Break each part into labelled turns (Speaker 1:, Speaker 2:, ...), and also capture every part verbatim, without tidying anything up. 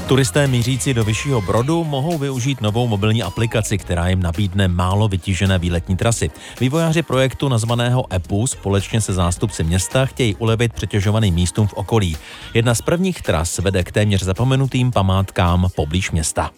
Speaker 1: Turisté mířící do Vyššího Brodu mohou využít novou mobilní aplikaci, která jim nabídne málo vytížené výletní trasy. Vývojáři projektu nazvaného E P U společně se zástupci města chtějí ulevit přetěžovaným místům v okolí. Jedna z prvních tras vede k téměř zapomenutým památkám poblíž města.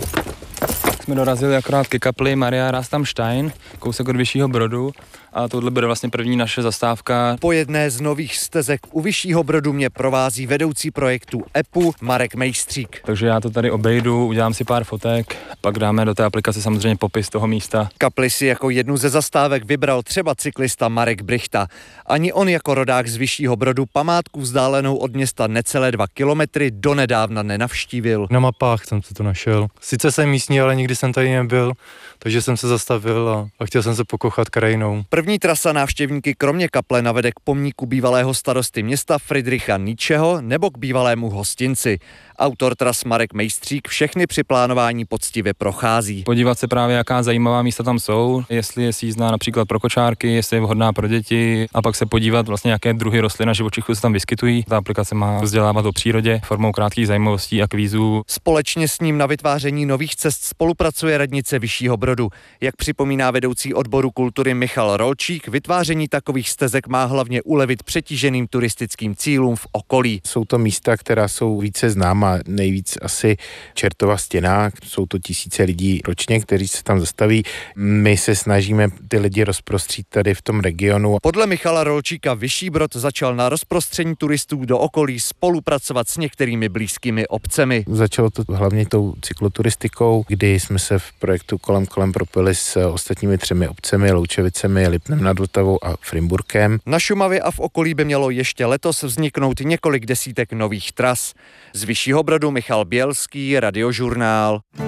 Speaker 2: Jsme dorazili akorát ke kapli Maria Rastamstein, kousek od Vyššího Brodu, a tohle bude vlastně první naše zastávka.
Speaker 3: Po jedné z nových stezek u Vyššího Brodu mě provází vedoucí projektu E P U Marek Mejstřík.
Speaker 2: Takže já to tady obejdu, udělám si pár fotek, pak dáme do té aplikace samozřejmě popis toho místa.
Speaker 3: Kapli si jako jednu ze zastávek vybral třeba cyklista Marek Brichta. Ani on jako rodák z Vyššího Brodu památku vzdálenou od města necelé dva kilometry donedávna nenavštívil.
Speaker 4: Na mapách jsem se to našel. Sice jsem místní, ale nikdy jsem tady nebyl, takže jsem se zastavil a, a chtěl jsem se pokochat krajinou.
Speaker 3: První trasa návštěvníky kromě kaple navede k pomníku bývalého starosty města Friedricha Nietzscheho nebo k bývalému hostinci. Autor tras Marek Mejstřík všechny při plánování poctivě prochází.
Speaker 2: Podívat se právě, jaká zajímavá místa tam jsou, jestli je sízná například pro kočárky, jestli je vhodná pro děti, a pak se podívat vlastně, jaké druhy rostlin a živočichů se tam vyskytují. Ta aplikace má vzdělávat o přírodě formou krátkých zajímavostí a kvízů.
Speaker 3: Společně s ním na vytváření nových cest spolupracuje radnice Vyššího Brodu. Jak připomíná vedoucí odboru kultury Michal Rolčík, vytváření takových stezek má hlavně ulevit přetíženým turistickým cílům v okolí.
Speaker 5: Jsou to místa, která jsou více známá, nejvíc asi Čertova stěna, jsou to tisíce lidí ročně, kteří se tam zastaví. My se snažíme ty lidi rozprostřít tady v tom regionu.
Speaker 3: Podle Michala Rolčíka Vyšší Brod začal na rozprostření turistů do okolí spolupracovat s některými blízkými obcemi.
Speaker 5: Začalo to hlavně tou cykloturistikou, kdy jsme se v projektu kolem kolem propili s ostatními třemi obcemi, Loučevicemi, Lipnem nad Vltavou a Frimburkem.
Speaker 3: Na Šumavě a v okolí by mělo ještě letos vzniknout několik desítek nových tras. Z Vyššího Brodu Michal Bělský, Radiožurnál.